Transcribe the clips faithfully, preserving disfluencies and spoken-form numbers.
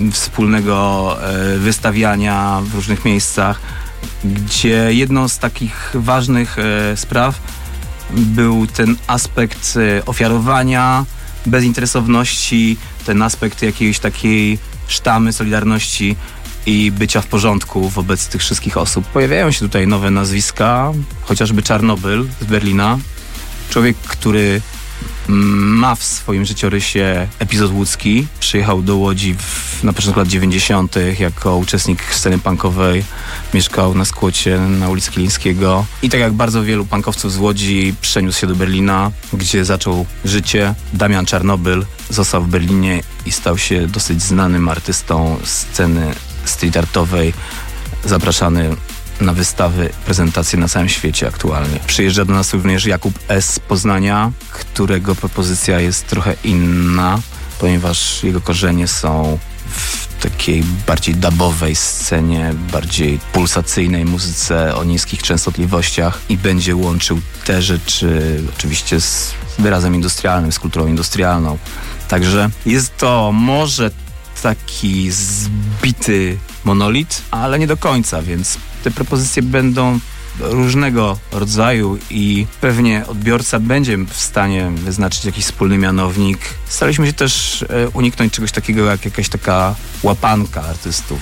wspólnego wystawiania w różnych miejscach, gdzie jedną z takich ważnych spraw był ten aspekt ofiarowania, bezinteresowności, ten aspekt jakiejś takiej sztamy, solidarności i bycia w porządku wobec tych wszystkich osób. Pojawiają się tutaj nowe nazwiska, chociażby Czarnobyl z Berlina. Człowiek, który ma w swoim życiorysie epizod łódzki. Przyjechał do Łodzi w, na początku lat dziewięćdziesiątych jako uczestnik sceny punkowej. Mieszkał na Skłocie na ulicy Kilińskiego. I tak jak bardzo wielu punkowców z Łodzi, przeniósł się do Berlina, gdzie zaczął życie. Damian Czarnobyl został w Berlinie i stał się dosyć znanym artystą sceny street artowej. Zapraszany na wystawy, prezentacje na całym świecie aktualnie. Przyjeżdża do nas również Jakub S. z Poznania, którego propozycja jest trochę inna, ponieważ jego korzenie są w takiej bardziej dubowej scenie, bardziej pulsacyjnej muzyce o niskich częstotliwościach i będzie łączył te rzeczy oczywiście z wyrazem industrialnym, z kulturą industrialną. Także jest to może taki zbity monolit, ale nie do końca, więc te propozycje będą różnego rodzaju i pewnie odbiorca będzie w stanie wyznaczyć jakiś wspólny mianownik. Staraliśmy się też uniknąć czegoś takiego jak jakaś taka łapanka artystów,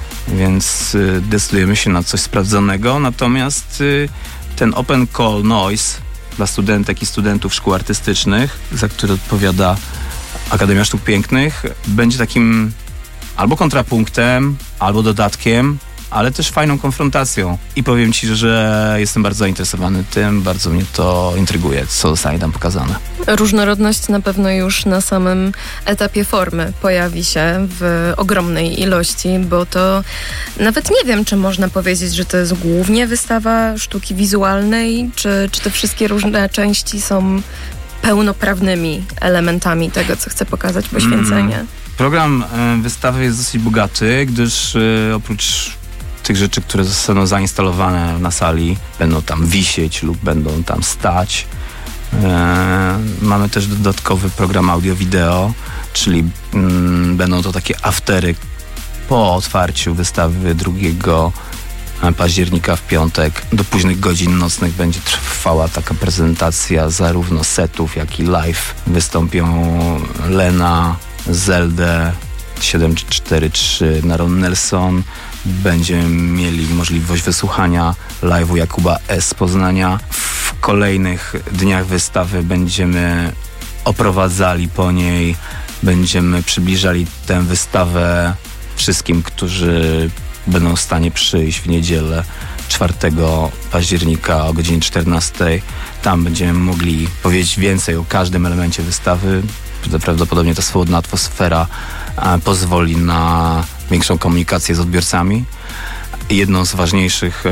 więc decydujemy się na coś sprawdzonego, natomiast ten open call noise dla studentek i studentów szkół artystycznych, za który odpowiada Akademia Sztuk Pięknych, będzie takim albo kontrapunktem, albo dodatkiem, ale też fajną konfrontacją. I powiem ci, że jestem bardzo zainteresowany tym, bardzo mnie to intryguje, co zostanie tam pokazane. Różnorodność na pewno już na samym etapie formy pojawi się w ogromnej ilości, bo to nawet nie wiem, czy można powiedzieć, że to jest głównie wystawa sztuki wizualnej, czy, czy te wszystkie różne części są pełnoprawnymi elementami tego, co chce pokazać poświęcenie. Mm. Program y, wystawy jest dosyć bogaty, gdyż y, oprócz tych rzeczy, które zostaną zainstalowane na sali, będą tam wisieć lub będą tam stać. E, mamy też dodatkowy program audio-wideo, czyli mm, będą to takie aftery po otwarciu wystawy drugiego października w piątek. Do późnych godzin nocnych będzie trwała taka prezentacja zarówno setów, jak i live. Wystąpią Lena, Zelde, siedem cztery trzy, Naron Nelson. Będziemy mieli możliwość wysłuchania live'u Jakuba S. z Poznania. W kolejnych dniach wystawy będziemy oprowadzali po niej, będziemy przybliżali tę wystawę wszystkim, którzy będą w stanie przyjść w niedzielę czwartego października o godzinie czternastej. Tam będziemy mogli powiedzieć więcej o każdym elemencie wystawy. Prawdopodobnie ta swobodna atmosfera pozwoli na większą komunikację z odbiorcami. Jedną z ważniejszych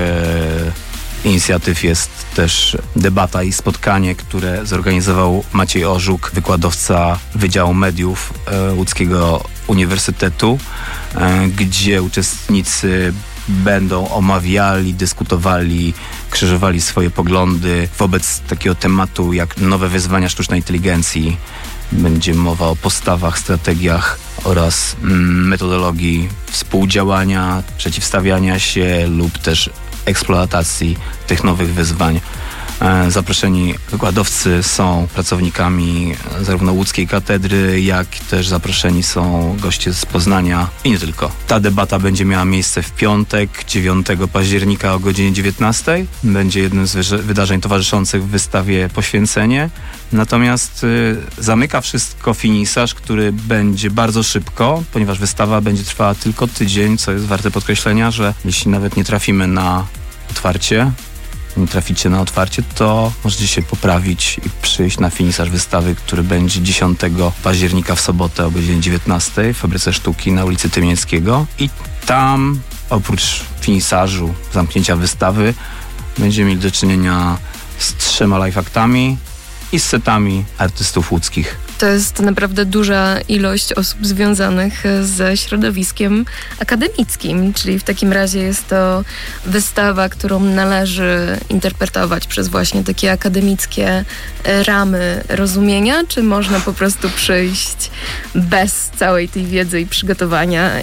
e, inicjatyw jest też debata i spotkanie, które zorganizował Maciej Orzuk, wykładowca Wydziału Mediów e, Łódzkiego Uniwersytetu, e, gdzie uczestnicy będą omawiali, dyskutowali, krzyżowali swoje poglądy wobec takiego tematu jak nowe wyzwania sztucznej inteligencji. Będzie mowa o postawach, strategiach oraz mm, metodologii współdziałania, przeciwstawiania się lub też eksploatacji tych nowych wyzwań. E, zaproszeni wykładowcy są pracownikami zarówno łódzkiej katedry, jak też zaproszeni są goście z Poznania i nie tylko. Ta debata będzie miała miejsce w piątek, dziewiątego października o godzinie dziewiętnastej. Będzie jednym z wyż- wydarzeń towarzyszących w wystawie Poświęcenie. Natomiast y, zamyka wszystko finisarz, który będzie bardzo szybko, ponieważ wystawa będzie trwała tylko tydzień, co jest warte podkreślenia, że jeśli nawet nie trafimy na otwarcie, nie traficie na otwarcie, to możecie się poprawić i przyjść na finisarz wystawy, który będzie dziesiątego października w sobotę o godzinie dziewiętnastej w Fabryce Sztuki na ulicy Tymińskiego. I tam oprócz finisarzu, zamknięcia wystawy, będziemy mieli do czynienia z trzema live aktami i z setami artystów łódzkich. To jest naprawdę duża ilość osób związanych ze środowiskiem akademickim, czyli w takim razie jest to wystawa, którą należy interpretować przez właśnie takie akademickie ramy rozumienia, czy można po prostu przyjść bez całej tej wiedzy i przygotowania